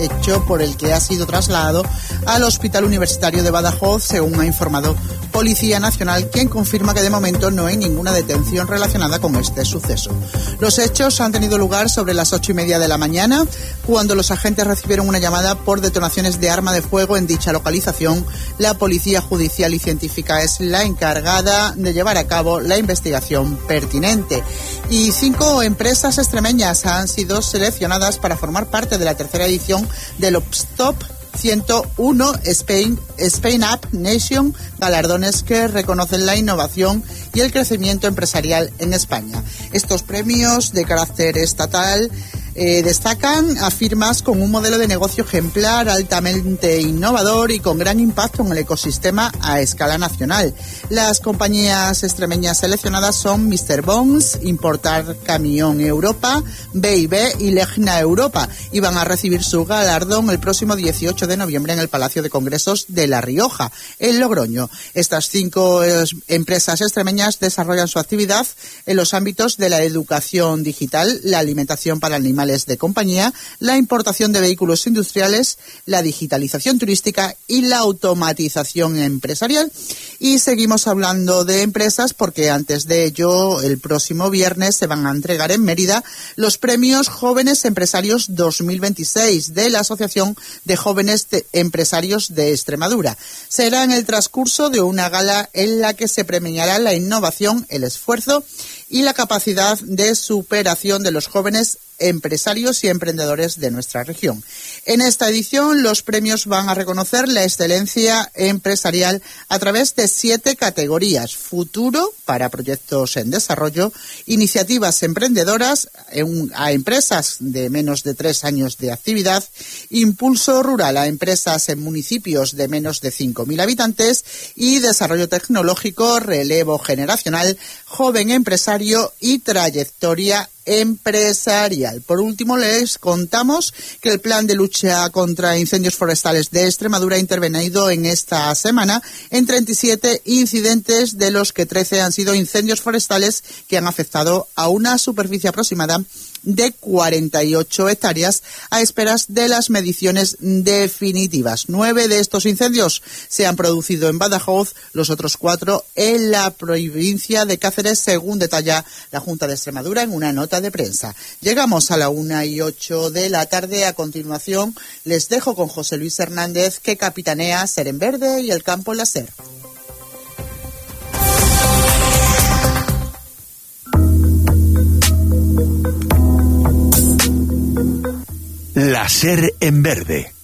hecho por el que ha sido trasladado al Hospital Universitario de Badajoz, según ha informado Policía Nacional, quien confirma que de momento no hay ninguna detención relacionada con este suceso. Los hechos han tenido lugar sobre las 8:30 de la mañana, cuando los agentes recibieron una llamada por detonaciones de arma de fuego en dicha localización. La Policía Judicial y Científica es la encargada de llevar a cabo la investigación pertinente. Y 5 empresas extremeñas han sido seleccionadas para formar parte de la tercera edición del Top 101 Spain Up Nation, galardones que reconocen la innovación y el crecimiento empresarial en España. Estos premios de carácter estatal destacan a firmas con un modelo de negocio ejemplar, altamente innovador y con gran impacto en el ecosistema a escala nacional. Las compañías extremeñas seleccionadas son Mr. Bones, Importar Camión Europa, B&B y Legna Europa, y van a recibir su galardón el próximo 18 de noviembre en el Palacio de Congresos de La Rioja, en Logroño. Estas 5 empresas extremeñas desarrollan su actividad en los ámbitos de la educación digital, la alimentación para animales de compañía, la importación de vehículos industriales, la digitalización turística y la automatización empresarial. Y seguimos hablando de empresas porque antes de ello, el próximo viernes se van a entregar en Mérida los premios Jóvenes Empresarios 2026 de la Asociación de Jóvenes Empresarios de Extremadura. Será en el transcurso de una gala en la que se premiará la innovación, el esfuerzo y la capacidad de superación de los jóvenes empresarios y emprendedores de nuestra región. En esta edición, los premios van a reconocer la excelencia empresarial a través de 7 categorías: futuro para proyectos en desarrollo, iniciativas emprendedoras a empresas de menos de 3 años de actividad, impulso rural a empresas en municipios de menos de 5.000 habitantes y desarrollo tecnológico, relevo generacional, joven empresario y trayectoria empresarial. Por último, les contamos que el Plan de Lucha contra Incendios Forestales de Extremadura ha intervenido en esta semana en 37 incidentes, de los que 13 han sido incendios forestales que han afectado a una superficie aproximada de 48 hectáreas a esperas de las mediciones definitivas. 9 de estos incendios se han producido en Badajoz, los otros 4 en la provincia de Cáceres, según detalla la Junta de Extremadura en una nota de prensa. Llegamos a la 1:08 de la tarde. A continuación les dejo con José Luis Hernández, que capitanea Ser en Verde y el Campo en la Ser. La Ser en Verde.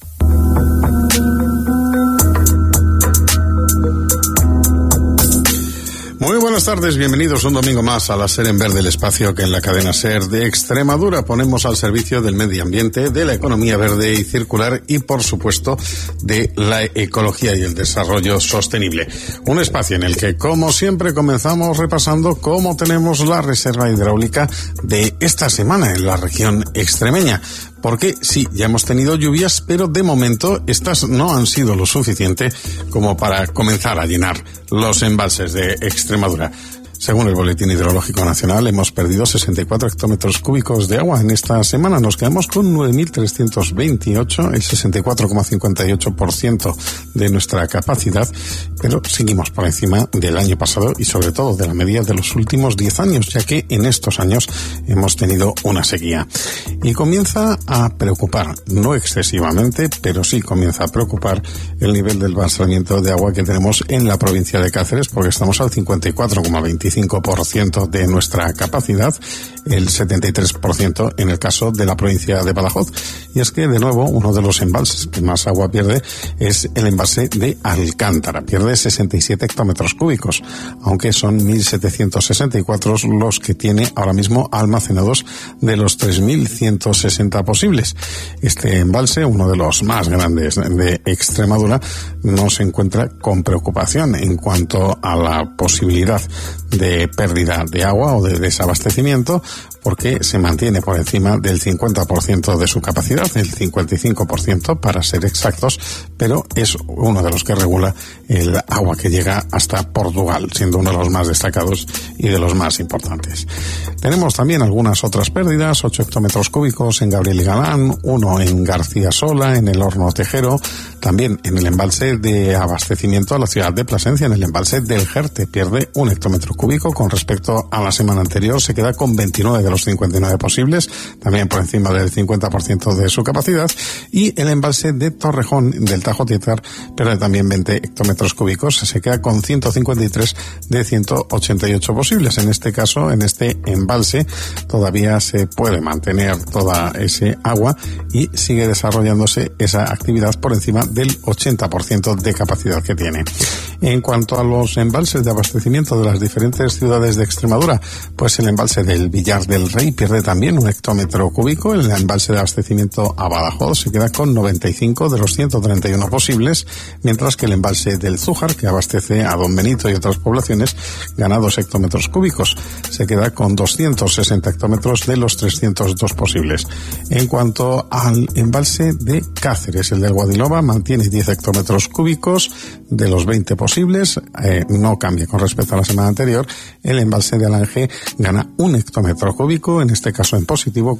Muy buenas tardes, bienvenidos un domingo más a la Ser en Verde, el espacio que en la cadena Ser de Extremadura ponemos al servicio del medio ambiente, de la economía verde y circular y, por supuesto, de la ecología y el desarrollo sostenible. Un espacio en el que, como siempre, comenzamos repasando cómo tenemos la reserva hidráulica de esta semana en la región extremeña. Porque sí, ya hemos tenido lluvias, pero de momento estas no han sido lo suficiente como para comenzar a llenar los embalses de Extremadura. Según el Boletín Hidrológico Nacional, hemos perdido 64 hectómetros cúbicos de agua en esta semana. Nos quedamos con 9.328, el 64,58% de nuestra capacidad, pero seguimos por encima del año pasado y sobre todo de la media de los últimos 10 años, ya que en estos años hemos tenido una sequía. Y comienza a preocupar, no excesivamente, pero sí comienza a preocupar el nivel del almacenamiento de agua que tenemos en la provincia de Cáceres, porque estamos al 54,25% de nuestra capacidad, el 73% en el caso de la provincia de Badajoz. Y es que, de nuevo, uno de los embalses que más agua pierde es el embalse de Alcántara. Pierde 67 hectómetros cúbicos, aunque son 1.764 los que tiene ahora mismo almacenados de los 3.160 posibles. Este embalse, uno de los más grandes de Extremadura, no se encuentra con preocupación en cuanto a la posibilidad de pérdida de agua o de desabastecimiento, porque se mantiene por encima del 50% de su capacidad, el 55% para ser exactos, pero es uno de los que regula el agua que llega hasta Portugal, siendo uno de los más destacados y de los más importantes. Tenemos también algunas otras pérdidas, 8 hectómetros cúbicos en Gabriel y Galán, 1 en García Sola, en el Horno Tejero, también en el embalse de abastecimiento a la ciudad de Plasencia, en el embalse del Jerte, pierde 1 hectómetro cúbico con respecto a la semana anterior, se queda con 29 de los 59 posibles, también por encima del 50% de su capacidad, y el embalse de Torrejón del Tajo Tietar pierde también 20 hectómetros cúbicos, se queda con 153 de 188 posibles. En este caso, en este embalse, todavía se puede mantener toda ese agua y sigue desarrollándose esa actividad por encima del 80% de capacidad que tiene. En cuanto a los embalses de abastecimiento de las diferentes ciudades de Extremadura, pues el embalse del Villar del Rey pierde también 1 hectómetro cúbico, el embalse de abastecimiento a Badajoz se queda con 95 de los 131 posibles, mientras que el embalse del Zújar, que abastece a Don Benito y otras poblaciones, gana 2 hectómetros cúbicos, se queda con 260 hectómetros de los 302 posibles. En cuanto al embalse de Cáceres, el del Guadilova mantiene 10 hectómetros cúbicos de los 20 posibles, no cambia con respecto a la semana anterior. El embalse de Alange gana 1 hectómetro cúbico, en este caso en positivo,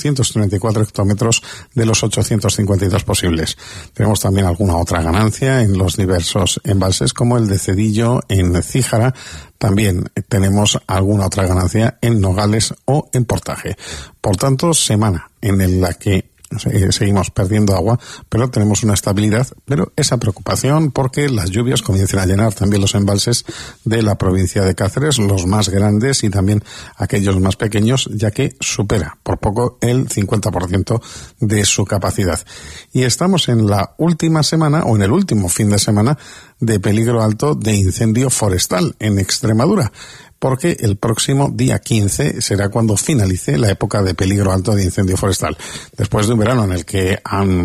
434 hectómetros de los 852 posibles. Tenemos también alguna otra ganancia en los diversos embalses, como el de Cedillo en Cíjara. También tenemos alguna otra ganancia en Nogales o en Portaje. Por tanto, semana en la que seguimos perdiendo agua, pero tenemos una estabilidad, pero esa preocupación porque las lluvias comienzan a llenar también los embalses de la provincia de Cáceres, los más grandes y también aquellos más pequeños, ya que supera por poco el 50% de su capacidad. Y estamos en la última semana o en el último fin de semana de peligro alto de incendio forestal en Extremadura, porque el próximo día 15 será cuando finalice la época de peligro alto de incendio forestal. Después de un verano en el que han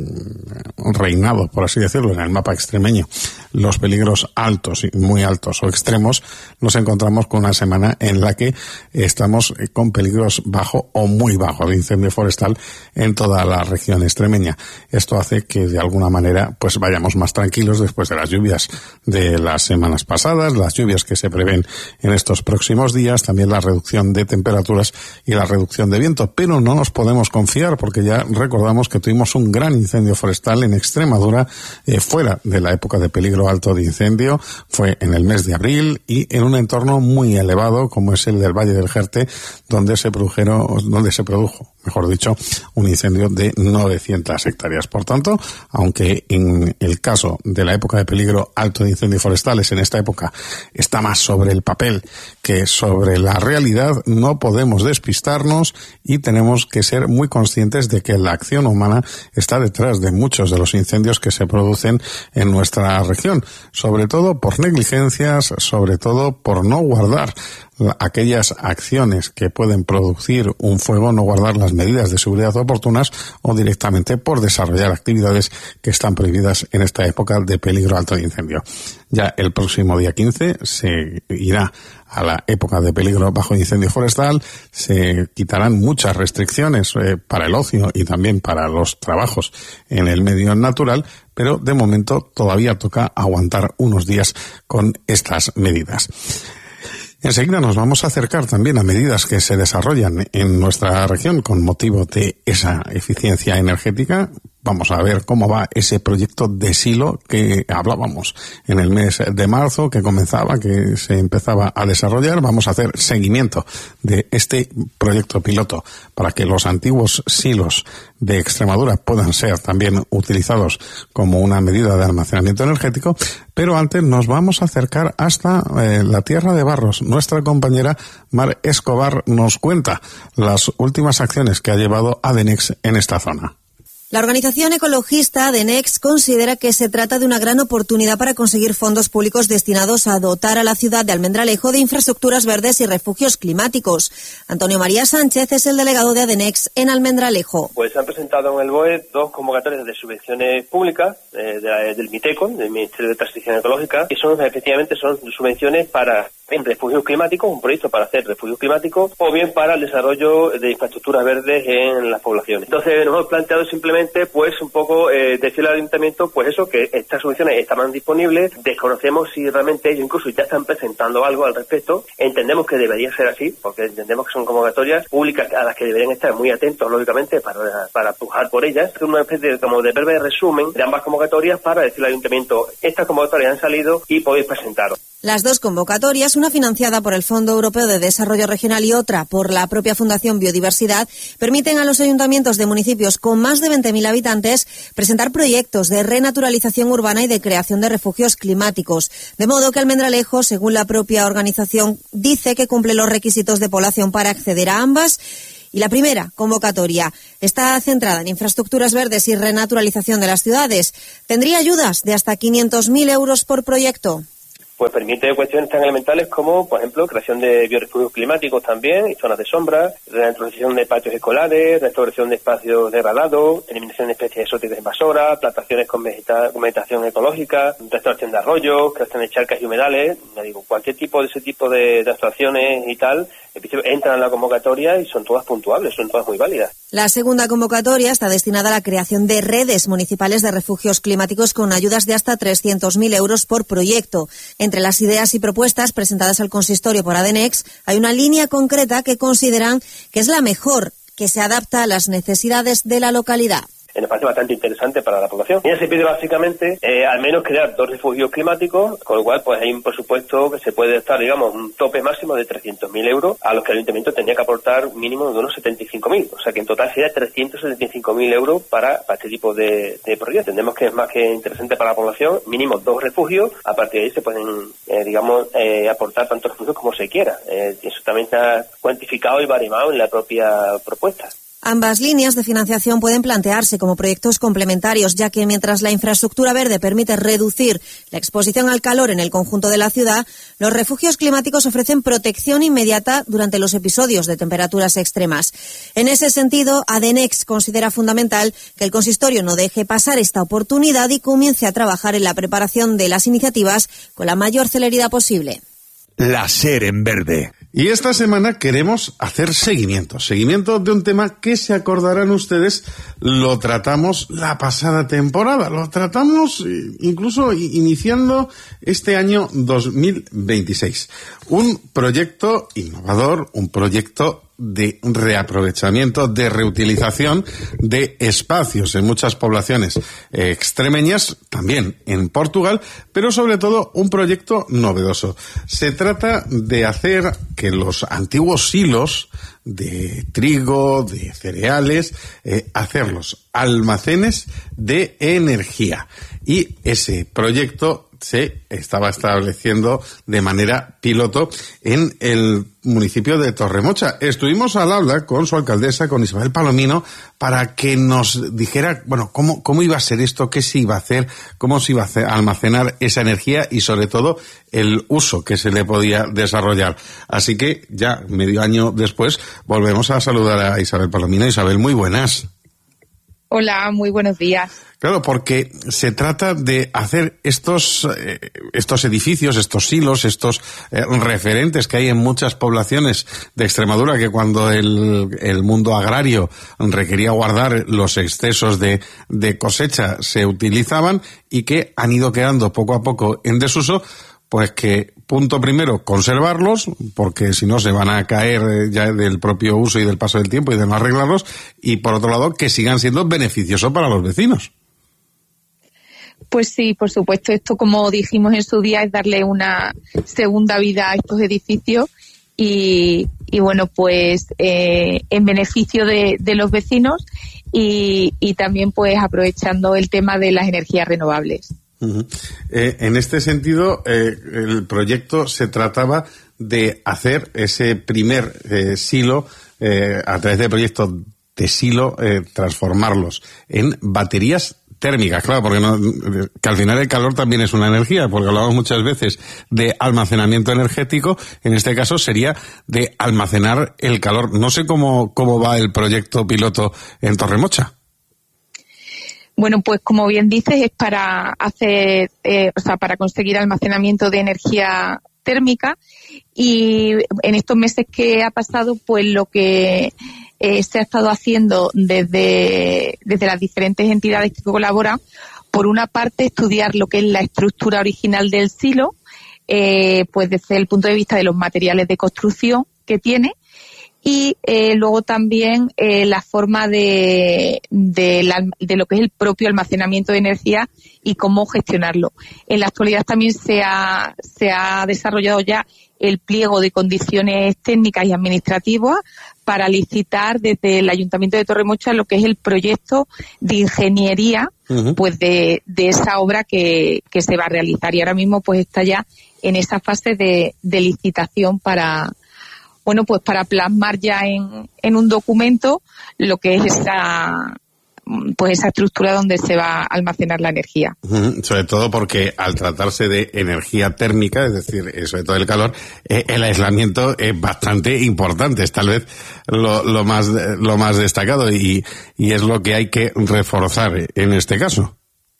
reinado, por así decirlo, en el mapa extremeño, los peligros altos, muy altos o extremos, nos encontramos con una semana en la que estamos con peligros bajo o muy bajo de incendio forestal en toda la región extremeña. Esto hace que de alguna manera pues vayamos más tranquilos después de las lluvias de las semanas pasadas, las lluvias que se prevén en estos próximos días, también la reducción de temperaturas y la reducción de viento, pero no nos podemos confiar porque ya recordamos que tuvimos un gran incendio forestal en Extremadura fuera de la época de peligro alto de incendio, fue en el mes de abril y en un entorno muy elevado como es el del Valle del Jerte, donde se produjo, mejor dicho, un incendio de 900 hectáreas. Por tanto, aunque en el caso de la época de peligro alto de incendios forestales, en esta época está más sobre el papel que sobre la realidad, no podemos despistarnos y tenemos que ser muy conscientes de que la acción humana está detrás de muchos de los incendios que se producen en nuestra región, sobre todo por negligencias, sobre todo por no guardar aquellas acciones que pueden producir un fuego, no guardar las medidas de seguridad oportunas o directamente por desarrollar actividades que están prohibidas en esta época de peligro alto de incendio. Ya el próximo día 15 se irá a la época de peligro bajo incendio forestal, se quitarán muchas restricciones para el ocio y también para los trabajos en el medio natural, pero de momento todavía toca aguantar unos días con estas medidas. Enseguida nos vamos a acercar también a medidas que se desarrollan en nuestra región con motivo de esa eficiencia energética. Vamos a ver cómo va ese proyecto de silo que hablábamos en el mes de marzo, que se empezaba a desarrollar. Vamos a hacer seguimiento de este proyecto piloto para que los antiguos silos de Extremadura puedan ser también utilizados como una medida de almacenamiento energético. Pero antes nos vamos a acercar hasta la Tierra de Barros. Nuestra compañera Mar Escobar nos cuenta las últimas acciones que ha llevado Adenex en esta zona. La organización ecologista ADENEX considera que se trata de una gran oportunidad para conseguir fondos públicos destinados a dotar a la ciudad de Almendralejo de infraestructuras verdes y refugios climáticos. Antonio María Sánchez es el delegado de ADENEX en Almendralejo. Pues se han presentado en el BOE 2 convocatorias de subvenciones públicas del MITECO, del Ministerio de Transición Ecológica, y efectivamente son subvenciones para refugios climáticos, un proyecto para hacer refugios climáticos, o bien para el desarrollo de infraestructuras verdes en las poblaciones. Entonces nos hemos planteado simplemente pues un poco decirle al ayuntamiento pues eso, que estas subvenciones estaban disponibles, desconocemos si realmente ellos incluso ya están presentando algo al respecto, entendemos que debería ser así, porque entendemos que son convocatorias públicas a las que deberían estar muy atentos, lógicamente, para pujar por ellas, una especie de, como de breve resumen de ambas convocatorias para decirle al ayuntamiento, estas convocatorias han salido y podéis presentaros. Las dos convocatorias, una financiada por el Fondo Europeo de Desarrollo Regional y otra por la propia Fundación Biodiversidad, permiten a los ayuntamientos de municipios con más de 20.000 habitantes presentar proyectos de renaturalización urbana y de creación de refugios climáticos. De modo que Almendralejo, según la propia organización, dice que cumple los requisitos de población para acceder a ambas. Y la primera convocatoria está centrada en infraestructuras verdes y renaturalización de las ciudades. Tendría ayudas de hasta 500.000 euros por proyecto. Pues permite cuestiones tan elementales como, por ejemplo, creación de biorefugios climáticos también, y zonas de sombra, renaturalización de patios escolares, restauración de espacios degradados, eliminación de especies exóticas invasoras, plantaciones con vegetación ecológica, restauración de arroyos, creación de charcas y humedales, cualquier tipo de ese tipo de actuaciones y tal, en principio entran en la convocatoria y son todas puntuables, son todas muy válidas. La segunda convocatoria está destinada a la creación de redes municipales de refugios climáticos con ayudas de hasta 300.000 euros por proyecto. Entre las ideas y propuestas presentadas al consistorio por ADENEX hay una línea concreta que consideran que es la mejor, que se adapta a las necesidades de la localidad. Me parece bastante interesante para la población. Y se pide básicamente al menos crear 2 refugios climáticos, con lo cual pues hay un presupuesto que se puede estar, digamos, un tope máximo de 300.000 euros, a los que el ayuntamiento tendría que aportar un mínimo de unos 75.000. O sea que en total sería 375.000 euros para este tipo de proyectos. Entendemos que es más que interesante para la población, mínimo 2 refugios, a partir de ahí se pueden, aportar tantos refugios como se quiera. Eso también está cuantificado y baremado en la propia propuesta. Ambas líneas de financiación pueden plantearse como proyectos complementarios, ya que mientras la infraestructura verde permite reducir la exposición al calor en el conjunto de la ciudad, los refugios climáticos ofrecen protección inmediata durante los episodios de temperaturas extremas. En ese sentido, ADENEX considera fundamental que el consistorio no deje pasar esta oportunidad y comience a trabajar en la preparación de las iniciativas con la mayor celeridad posible. La SER en verde. Y esta semana queremos hacer seguimiento de un tema que se acordarán ustedes, lo tratamos la pasada temporada, lo tratamos incluso iniciando este año 2026. Un proyecto innovador, un proyecto de reaprovechamiento, de reutilización de espacios en muchas poblaciones extremeñas, también en Portugal, pero sobre todo un proyecto novedoso. Se trata de hacer que los antiguos silos de trigo, de cereales, hacerlos almacenes de energía. Y ese proyecto se estaba estableciendo de manera piloto en el municipio de Torremocha. Estuvimos al habla con su alcaldesa, con Isabel Palomino, para que nos dijera, bueno, cómo iba a ser esto, qué se iba a hacer, cómo se iba a almacenar esa energía y sobre todo el uso que se le podía desarrollar. Así que ya medio año después volvemos a saludar a Isabel Palomino. Isabel, muy buenas. Hola, muy buenos días. Claro, porque se trata de hacer estos edificios, estos silos, estos referentes que hay en muchas poblaciones de Extremadura, que cuando el mundo agrario requería guardar los excesos de cosecha se utilizaban y que han ido quedando poco a poco en desuso. Pues que, punto primero, conservarlos, porque si no se van a caer ya del propio uso y del paso del tiempo y de no arreglarlos, y por otro lado, que sigan siendo beneficiosos para los vecinos. Pues sí, por supuesto, esto, como dijimos en su día, es darle una segunda vida a estos edificios y bueno, pues en beneficio de los vecinos y también pues aprovechando el tema de las energías renovables. Uh-huh. En este sentido, el proyecto se trataba de hacer ese primer silo a través del proyecto silo, transformarlos en baterías térmicas, claro, porque que al final el calor también es una energía, porque hablamos muchas veces de almacenamiento energético, en este caso sería de almacenar el calor. No sé cómo va el proyecto piloto en Torremocha. Bueno, pues como bien dices, es para hacer, para conseguir almacenamiento de energía térmica, y en estos meses que ha pasado, pues lo que se ha estado haciendo desde las diferentes entidades que colaboran, por una parte estudiar lo que es la estructura original del silo, pues desde el punto de vista de los materiales de construcción que tiene, y luego también la forma de lo que es el propio almacenamiento de energía y cómo gestionarlo. En la actualidad también se ha desarrollado ya el pliego de condiciones técnicas y administrativas para licitar desde el Ayuntamiento de Torremocha lo que es el proyecto de ingeniería, pues de esa obra que se va a realizar, y ahora mismo pues está ya en esa fase de licitación para plasmar ya en un documento lo que es esa estructura donde se va a almacenar la energía. Sobre todo porque al tratarse de energía térmica, es decir, sobre todo el calor, el aislamiento es bastante importante, es tal vez lo más destacado, y es lo que hay que reforzar en este caso.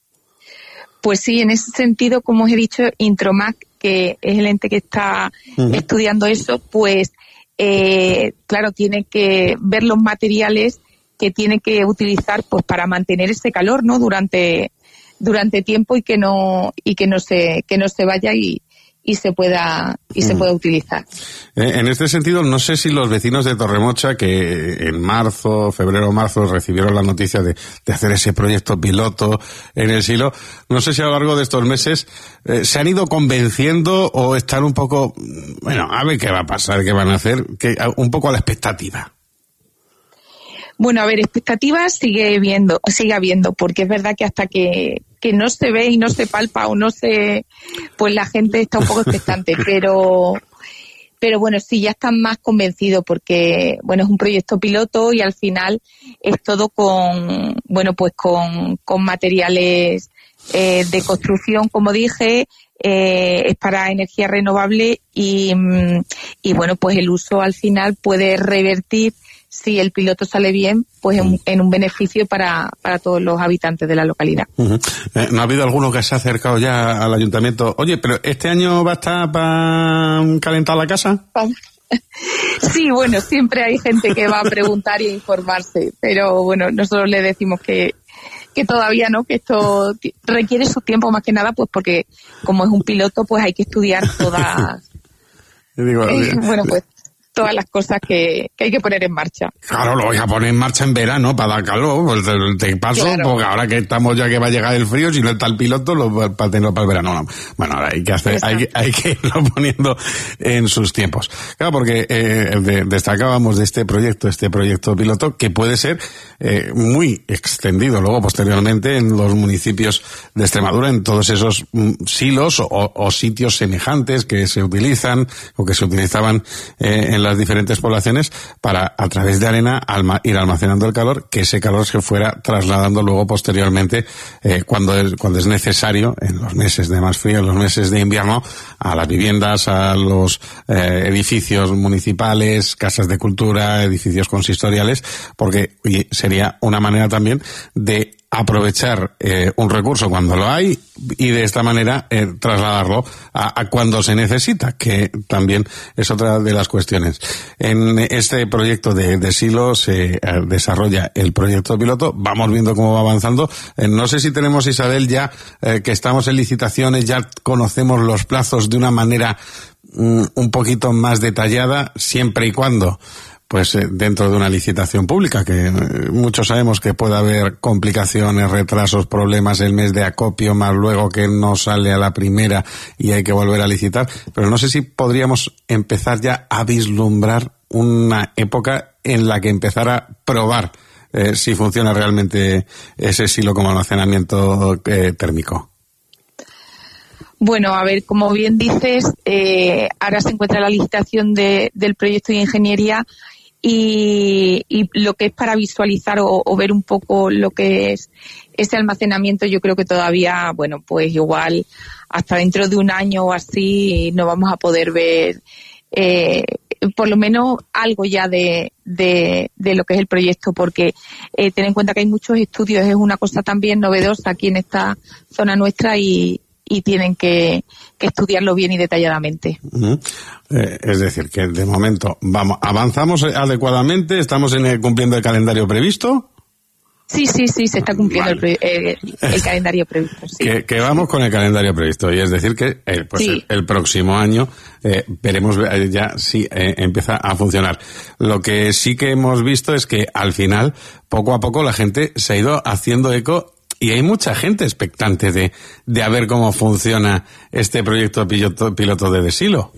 Pues sí, en ese sentido, como os he dicho, Intromac, que es el ente que está estudiando eso, pues claro, tiene que ver los materiales que tiene que utilizar pues para mantener ese calor, ¿no? durante tiempo, y que no se vaya y se pueda utilizar. En este sentido, no sé si los vecinos de Torremocha, que en febrero o marzo recibieron la noticia de hacer ese proyecto piloto en el silo, no sé si a lo largo de estos meses se han ido convenciendo o están un poco, a ver qué va a pasar, qué van a hacer, un poco a la expectativa. Bueno, a ver, expectativas sigue habiendo, porque es verdad que hasta que no se ve y no se palpa o no se, pues la gente está un poco expectante, pero bueno, sí, ya están más convencidos, porque es un proyecto piloto y al final es todo con materiales de construcción, como dije, es para energía renovable, y pues el uso al final puede revertir, si el piloto sale bien, pues en un beneficio para todos los habitantes de la localidad. ¿No ha habido alguno que se ha acercado ya al ayuntamiento? Oye, pero ¿este año va a estar para calentar la casa? Sí, bueno, siempre hay gente que va a preguntar y a informarse, pero bueno, nosotros le decimos que todavía no, que esto requiere su tiempo, más que nada, pues porque como es un piloto, pues hay que estudiar todas todas las cosas que hay que poner en marcha. Claro, lo voy a poner en marcha en verano para dar calor, pues te paso, claro. Porque ahora que estamos ya que va a llegar el frío, si no está el piloto, para tenerlo para el verano. No. Bueno, ahora hay que irlo poniendo en sus tiempos. Claro, porque destacábamos de este proyecto piloto, que puede ser muy extendido luego posteriormente en los municipios de Extremadura, en todos esos silos o sitios semejantes que se utilizan o que se utilizaban en las diferentes poblaciones, para a través de arena ir almacenando el calor, que ese calor se fuera trasladando luego posteriormente cuando es necesario, en los meses de más frío, en los meses de invierno, a las viviendas, a los edificios municipales, casas de cultura, edificios consistoriales, porque sería una manera también de aprovechar un recurso cuando lo hay, y de esta manera trasladarlo a cuando se necesita, que también es otra de las cuestiones. En este proyecto de silo se desarrolla el proyecto piloto, vamos viendo cómo va avanzando. No sé si tenemos, Isabel, ya que estamos en licitaciones, ya conocemos los plazos de una manera un poquito más detallada, siempre y cuando pues dentro de una licitación pública, que muchos sabemos que puede haber complicaciones, retrasos, problemas el mes de acopio, más luego que no sale a la primera y hay que volver a licitar, pero no sé si podríamos empezar ya a vislumbrar una época en la que empezar a probar si funciona realmente ese silo como almacenamiento térmico. Bueno, a ver, como bien dices, ahora se encuentra la licitación del proyecto de ingeniería, y lo que es para visualizar o ver un poco lo que es ese almacenamiento, yo creo que todavía, bueno, pues igual hasta dentro de un año o así no vamos a poder ver por lo menos algo ya de lo que es el proyecto, porque ten en cuenta que hay muchos estudios, es una cosa también novedosa aquí en esta zona nuestra y tienen que estudiarlo bien y detalladamente. Es decir, que de momento avanzamos adecuadamente, estamos cumpliendo el calendario previsto. Sí, se está cumpliendo vale. el calendario previsto. Sí. Que vamos con el calendario previsto, y es decir que sí. el próximo año veremos ya si empieza a funcionar. Lo que sí que hemos visto es que al final, poco a poco, la gente se ha ido haciendo eco. Y hay mucha gente expectante de a ver cómo funciona este proyecto piloto de Desilo.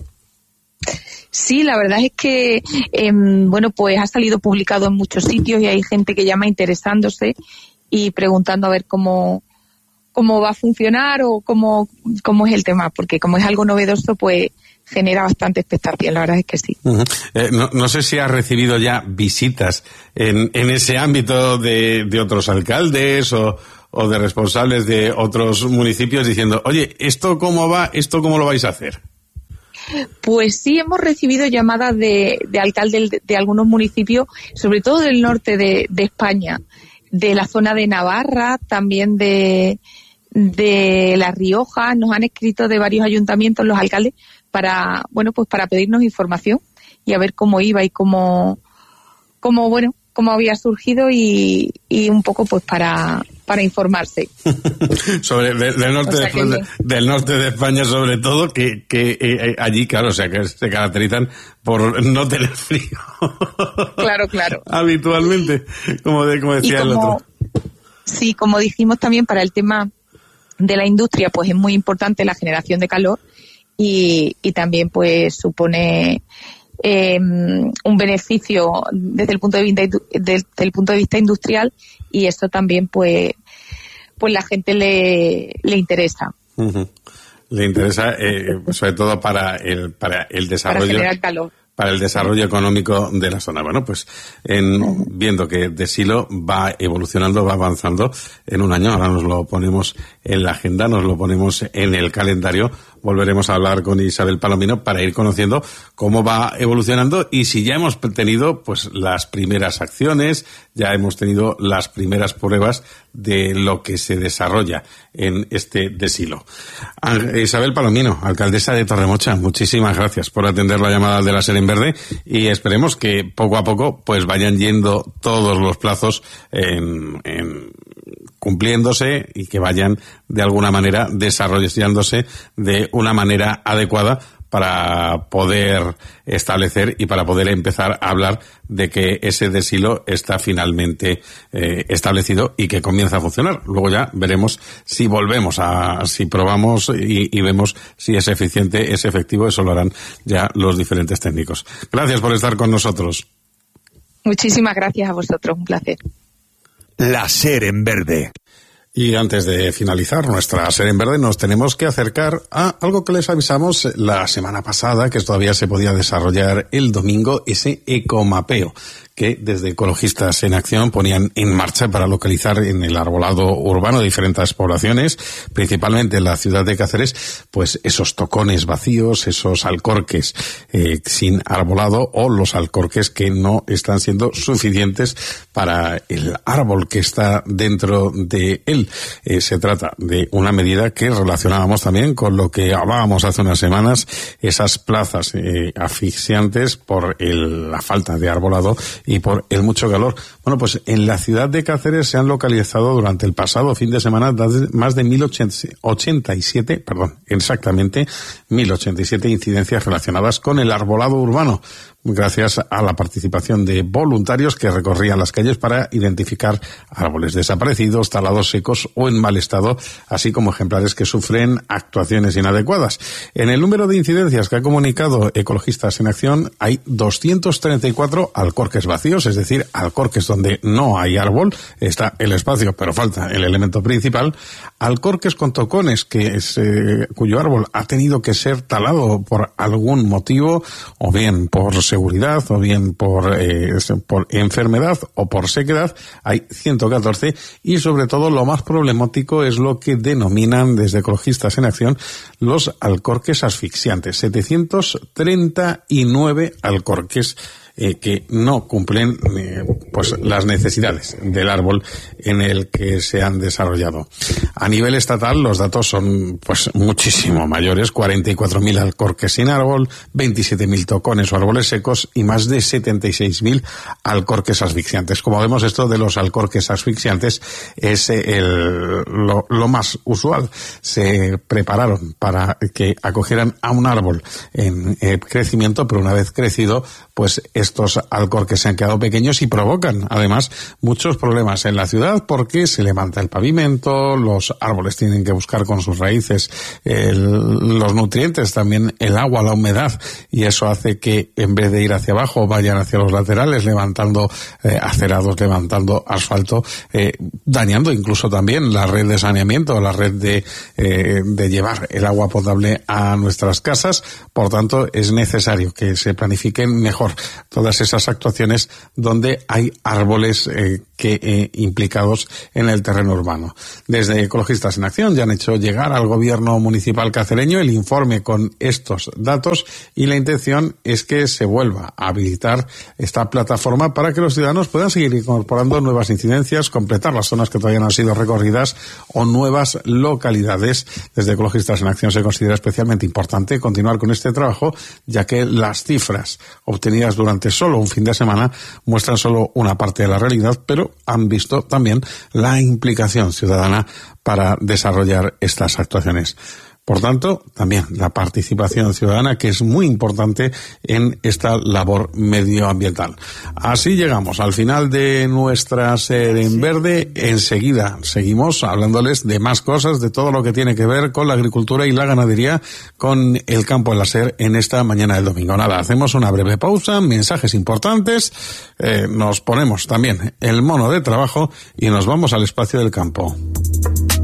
Sí, la verdad es que, pues ha salido publicado en muchos sitios y hay gente que llama interesándose y preguntando a ver cómo va a funcionar o cómo es el tema, porque como es algo novedoso, pues genera bastante expectativa, la verdad es que sí. Uh-huh. No sé si ha recibido ya visitas en ese ámbito de otros alcaldes o de responsables de otros municipios diciendo, oye, ¿esto cómo va? ¿Esto cómo lo vais a hacer? Pues sí, hemos recibido llamadas de alcaldes de algunos municipios, sobre todo del norte de España, de la zona de Navarra, también de La Rioja. Nos han escrito de varios ayuntamientos los alcaldes para pedirnos información y a ver cómo iba y cómo había surgido y un poco pues para informarse. Sobre del norte de España, sobre todo, que allí, claro, o sea, que se caracterizan por no tener frío. Claro. Habitualmente, como decía el otro. Sí, como dijimos también, para el tema de la industria, pues es muy importante la generación de calor y también pues supone un beneficio desde el punto de vista industrial, y eso también pues la gente le interesa. Uh-huh. Le interesa sobre todo para el desarrollo, para generar calor, para el desarrollo económico de la zona. Bueno, pues viendo que Desilo va evolucionando, va avanzando en un año, ahora nos lo ponemos en la agenda, nos lo ponemos en el calendario. Volveremos a hablar con Isabel Palomino para ir conociendo cómo va evolucionando y si ya hemos tenido pues las primeras acciones, ya hemos tenido las primeras pruebas de lo que se desarrolla en este Desilo. Isabel Palomino, alcaldesa de Torremocha, muchísimas gracias por atender la llamada de la SER en Verde y esperemos que poco a poco pues vayan yendo todos los plazos cumpliéndose y que vayan de alguna manera desarrollándose de una manera adecuada para poder establecer y para poder empezar a hablar de que ese Desilo está finalmente establecido y que comienza a funcionar. Luego ya veremos si si probamos y vemos si es eficiente, es efectivo. Eso lo harán ya los diferentes técnicos. Gracias por estar con nosotros. Muchísimas gracias a vosotros, un placer. La SER en Verde. Y antes de finalizar nuestra SER en Verde nos tenemos que acercar a algo que les avisamos la semana pasada, que todavía se podía desarrollar el domingo, ese ecomapeo que desde Ecologistas en Acción ponían en marcha para localizar en el arbolado urbano de diferentes poblaciones, principalmente en la ciudad de Cáceres, pues esos tocones vacíos, esos alcorques sin arbolado o los alcorques que no están siendo suficientes para el árbol que está dentro de él. Se trata de una medida que relacionábamos también con lo que hablábamos hace unas semanas, esas plazas asfixiantes por la falta de arbolado y por el mucho calor. Bueno, pues en la ciudad de Cáceres se han localizado durante el pasado fin de semana más de 1087 incidencias relacionadas con el arbolado urbano, gracias a la participación de voluntarios que recorrían las calles para identificar árboles desaparecidos, talados secos o en mal estado, así como ejemplares que sufren actuaciones inadecuadas. En el número de incidencias que ha comunicado Ecologistas en Acción hay 234 alcorques vacíos, es decir, alcorques donde no hay árbol, está el espacio pero falta el elemento principal, alcorques con tocones cuyo árbol ha tenido que ser talado por algún motivo o bien por seguridad o bien por enfermedad o por sequedad, hay 114, y sobre todo lo más problemático es lo que denominan desde Ecologistas en Acción los alcorques asfixiantes. 739 alcorques que no cumplen pues las necesidades del árbol en el que se han desarrollado. A nivel estatal los datos son pues muchísimo mayores: 44.000 alcorques sin árbol, 27.000 tocones o árboles secos y más de 76.000 alcorques asfixiantes. Como vemos, esto de los alcorques asfixiantes es lo más usual. Se prepararon para que acogieran a un árbol en crecimiento, pero una vez crecido, pues estos alcorques se han quedado pequeños y provocan además muchos problemas en la ciudad, porque se levanta el pavimento, los árboles tienen que buscar con sus raíces los nutrientes, también el agua, la humedad, y eso hace que en vez de ir hacia abajo vayan hacia los laterales, levantando acerados, levantando asfalto, dañando incluso también la red de saneamiento, la red de llevar el agua potable a nuestras casas. Por tanto, es necesario que se planifiquen mejor todas esas actuaciones donde hay árboles implicados en el terreno urbano. Desde Ecologistas en Acción ya han hecho llegar al gobierno municipal cacereño el informe con estos datos, y la intención es que se vuelva a habilitar esta plataforma para que los ciudadanos puedan seguir incorporando nuevas incidencias, completar las zonas que todavía no han sido recorridas o nuevas localidades. Desde Ecologistas en Acción se considera especialmente importante continuar con este trabajo, ya que las cifras obtenidas durante solo un fin de semana muestran solo una parte de la realidad, pero han visto también la implicación ciudadana para desarrollar estas actuaciones. Por tanto, también la participación ciudadana, que es muy importante en esta labor medioambiental. Así llegamos al final de nuestra SER en Verde. Enseguida seguimos hablándoles de más cosas, de todo lo que tiene que ver con la agricultura y la ganadería, con el campo en la SER en esta mañana del domingo. Nada, hacemos una breve pausa, mensajes importantes, nos ponemos también el mono de trabajo y nos vamos al espacio del campo.